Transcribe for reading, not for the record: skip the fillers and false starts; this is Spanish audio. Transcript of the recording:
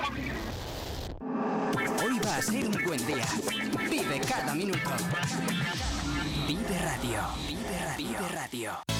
Hoy va a ser un buen día. Vive cada minuto. Vive Radio. Vive Radio. Vive Radio.